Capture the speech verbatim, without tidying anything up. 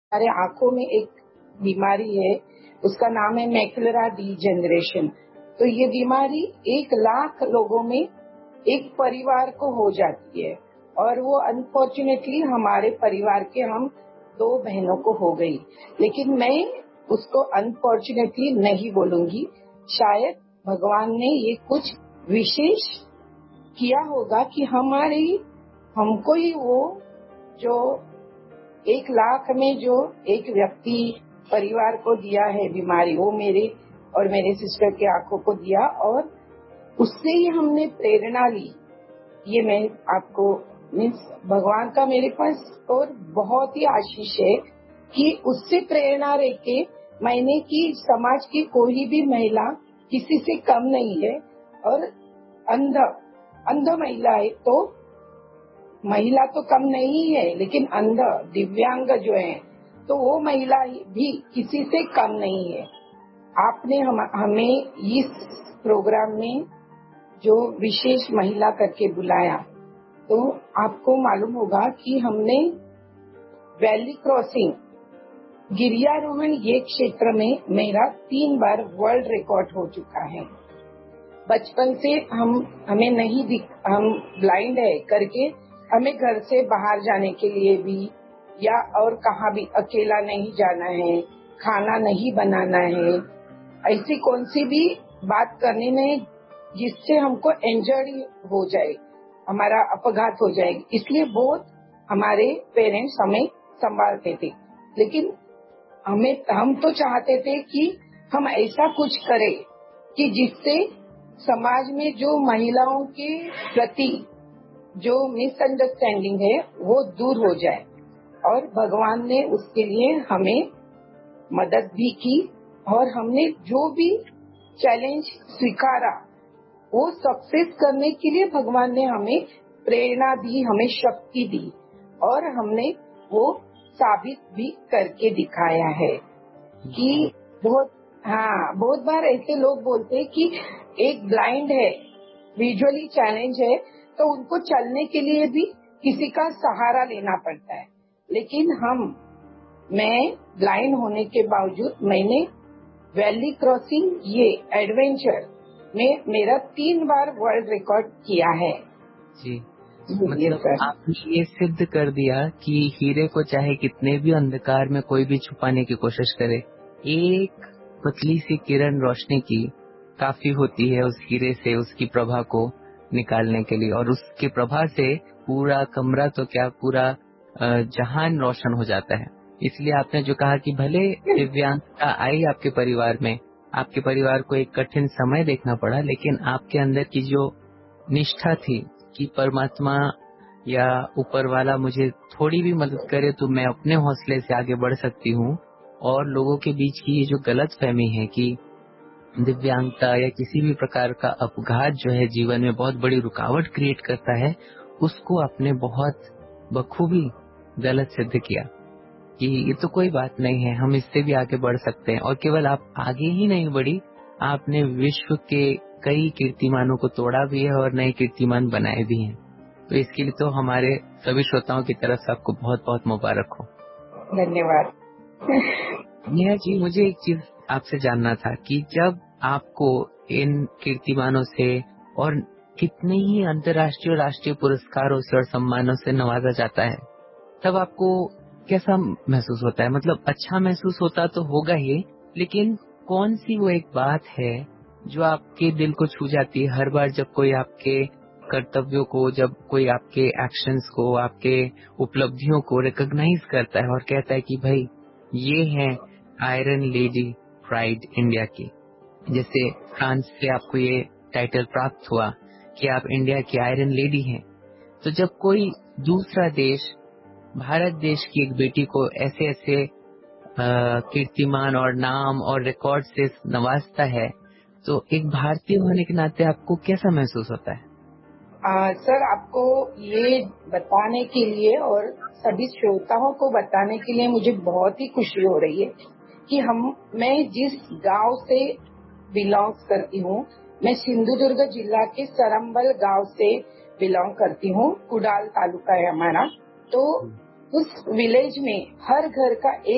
हमारे आंखों में एक बीमारी है, उसका नाम है मैकुलर डिजेनरेशन। तो ये बीमारी एक लाख लोगों में एक परिवार को हो जाती है और वो अनफॉर्चुनेटली हमारे परिवार के हम दो बहनों को हो गई। लेकिन मैं उसको अनफॉर्चुनेटली नहीं बोलूंगी, शायद भगवान ने ये कुछ विशेष किया होगा कि हमारी हमको ही वो जो एक लाख में जो एक व्यक्ति परिवार को दिया है बीमारी, वो मेरे और मेरे सिस्टर के आंखों को दिया और उससे ही हमने प्रेरणा ली। ये मैं आपको मीन्स भगवान का मेरे पास और बहुत ही आशीष है कि उससे प्रेरणा लेके मैंने की समाज की कोई भी महिला किसी से कम नहीं है और अंध अंध महिला है तो महिला तो कम नहीं है, लेकिन अंध दिव्यांग जो है तो वो महिला भी किसी से कम नहीं है। आपने हम, हमें इस प्रोग्राम में जो विशेष महिला करके बुलाया, तो आपको मालूम होगा कि हमने वैली क्रॉसिंग गिरियारोहण ये क्षेत्र में मेरा तीन बार वर्ल्ड रिकॉर्ड हो चुका है। बचपन से हम हमें नहीं दिख हम ब्लाइंड है करके हमें घर से बाहर जाने के लिए भी या और कहाँ भी अकेला नहीं जाना है, खाना नहीं बनाना है, ऐसी कौन सी भी बात करने में जिससे हमको इंजरी हो जाए, हमारा अपघात हो जाएगी, इसलिए बहुत हमारे पेरेंट्स हमें संभालते थे। लेकिन हमें हम तो चाहते थे कि हम ऐसा कुछ करें कि जिससे समाज में जो महिलाओं के प्रति जो मिसअंडरस्टैंडिंग है वो दूर हो जाए और भगवान ने उसके लिए हमें मदद भी की और हमने जो भी चैलेंज स्वीकारा वो सक्सेस करने के लिए भगवान ने हमें प्रेरणा दी, हमें शक्ति दी और हमने वो साबित भी करके दिखाया है कि बहुत हाँ बहुत बार ऐसे लोग बोलते हैं कि एक ब्लाइंड है, विजुअली चैलेंज है, तो उनको चलने के लिए भी किसी का सहारा लेना पड़ता है। लेकिन हम मैं ब्लाइंड होने के बावजूद मैंने वैली क्रॉसिंग ये एडवेंचर में मेरा तीन बार वर्ल्ड रिकॉर्ड किया है। जी, मतलब आपने ये सिद्ध कर दिया कि हीरे को चाहे कितने भी अंधकार में कोई भी छुपाने की कोशिश करे, एक पतली सी किरण रोशनी की काफी होती है उस हीरे से उसकी प्रभा को निकालने के लिए, और उसकी प्रभा से पूरा कमरा तो क्या पूरा जहान रोशन हो जाता है। इसलिए आपने जो कहा कि भले दिव्यांगता आई आपके परिवार में, आपके परिवार को एक कठिन समय देखना पड़ा, लेकिन आपके अंदर की जो निष्ठा थी कि परमात्मा या ऊपर वाला मुझे थोड़ी भी मदद करे तो मैं अपने हौसले से आगे बढ़ सकती हूँ, और लोगों के बीच की ये जो गलत फहमी है कि दिव्यांगता या किसी भी प्रकार का अपघात जो है जीवन में बहुत बड़ी रुकावट क्रिएट करता है, उसको आपने बहुत बखूबी गलत सिद्ध किया कि ये तो कोई बात नहीं है, हम इससे भी आगे बढ़ सकते हैं। और केवल आप आगे ही नहीं बढ़ी, आपने विश्व के कई कीर्तिमानों को तोड़ा भी है और नए कीर्तिमान बनाए भी हैं। तो इसके लिए तो हमारे सभी श्रोताओं की तरफ से आपको बहुत बहुत मुबारक हो। धन्यवाद। नेहा जी, मुझे एक चीज आपसे जानना था कि जब आपको इन कीर्तिमानों से और कितने ही अंतर्राष्ट्रीय और राष्ट्रीय पुरस्कारों से और सम्मानों से नवाजा जाता है, तब आपको कैसा महसूस होता है? मतलब अच्छा महसूस होता तो होगा ही, लेकिन कौन सी वो एक बात है जो आपके दिल को छू जाती है हर बार जब कोई आपके कर्तव्यों को, जब कोई आपके एक्शंस को, आपके उपलब्धियों को रिकॉग्नाइज करता है और कहता है कि भाई ये है आयरन लेडी प्राइड इंडिया की। जैसे फ्रांस से आपको ये टाइटल प्राप्त हुआ कि आप इंडिया की आयरन लेडी हैं, तो जब कोई दूसरा देश भारत देश की एक बेटी को ऐसे ऐसे कीर्तिमान और नाम और रिकॉर्ड से नवाजता है, तो एक भारतीय होने के नाते आपको कैसा महसूस होता है? आ, सर, आपको ये बताने के लिए और सभी श्रोताओं को बताने के लिए मुझे बहुत ही खुशी हो रही है कि हम मैं जिस गांव से बिलोंग करती हूँ, मैं सिंधुदुर्ग जिला के सरंबल गांव से बिलोंग करती हूँ। कुडाल तालुका है हमारा। तो उस विलेज में हर घर का एक